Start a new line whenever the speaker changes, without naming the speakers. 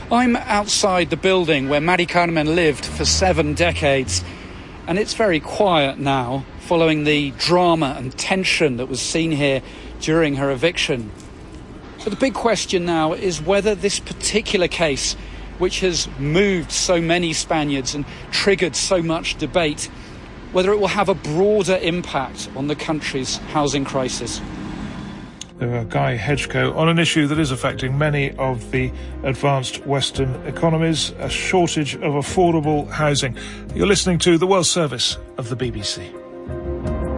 I'm outside the building where Madi Carmen lived for 7 decades, and it's very quiet now following the drama and tension that was seen here during her eviction. But the big question now is whether this particular case, which has moved so many Spaniards and triggered so much debate, whether it will have a broader impact on the country's housing crisis.
Guy Hedgecoe on an issue that is affecting many of the advanced Western economies, a shortage of affordable housing. You're listening to the World Service of the BBC.